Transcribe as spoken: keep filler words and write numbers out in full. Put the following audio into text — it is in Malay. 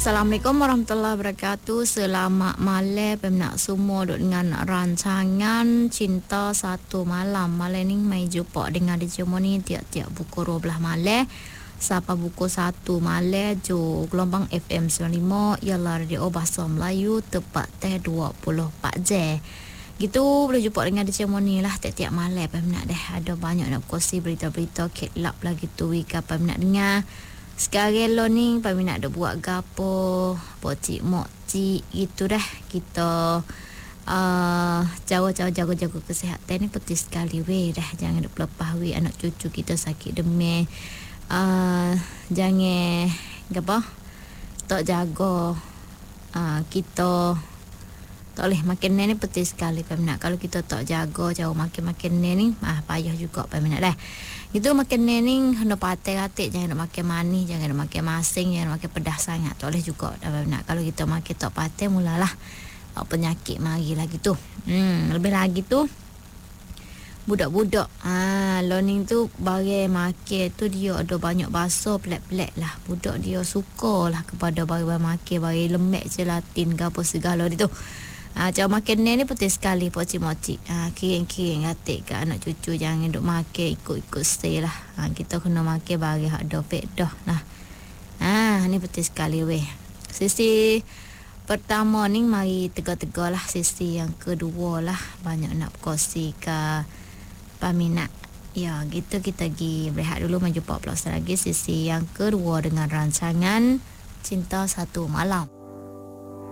Assalamualaikum warahmatullahi wabarakatuh. Selamat malam peminat semua duk dengan rancangan Cinta Satu Malam. Malam ni mai jumpa dengan D J Moni tiap-tiap pukul dua belas malam sampai pukul satu malam jo gelombang F M sembilan puluh lima ialah Radio Bahasa Melayu tepat teh dua puluh empat jam. Gitu boleh jumpa dengan D J Moni lah tiap-tiap malam peminat deh. Ada banyak nak kongsi berita-berita kelap lagi tu wika peminat dengar. Sekarang lo ni peminat ada buat gapo, pocik mokcik gitu dah. Kita uh, jauh-jauh jaga-jaga kesihatan ni penting sekali weh dah. Jangan duk lepas weh anak cucu kita sakit demam. Uh, jangan gapo tak jaga uh, kita tak boleh makan ni penting sekali peminat. Kalau kita tak jaga jauh makan-makan ni ah payah juga peminat dah. Itu makan ni kena patih-patih, jangan nak makan manis, jangan nak makan masing, jangan nak makan pedas sangat. Tak boleh juga dah peminat. Kalau kita makan tak patih mulalah penyakit mari lagi tu. Hmm, lebih lagi tu budak-budak ah learning tu bagi makan tu dia ada banyak bahasa pelik-pelik lah. Budak dia sukalah kepada bagi makan, bagi lemak gelatin ke apa segala dia tu. Ah, cara makan ni penting sekali pocik-mocik. Ah, kiring-kiring atik ke anak cucu jangan duk makan ikut-ikut stay lah. Ah, kita kena makan bagi hak dah pek dah. Nah. Ah, ni penting sekali weh. Sisi pertama ni mari tegak-tegak lah. Sisi yang kedua lah banyak nak kongsi ke peminat. Ya, gitu kita pergi berehat dulu, maju empat belas lagi sisi yang kedua dengan rancangan Cinta Satu Malam.